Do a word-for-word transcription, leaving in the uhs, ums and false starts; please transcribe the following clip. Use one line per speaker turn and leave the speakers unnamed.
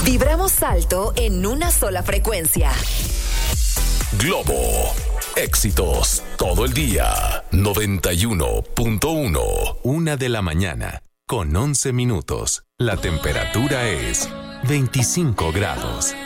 Vibramos alto en una sola frecuencia.
Globo. Éxitos todo el día. noventa y uno punto uno.
Una de la mañana, con once minutos. La temperatura es veinticinco grados.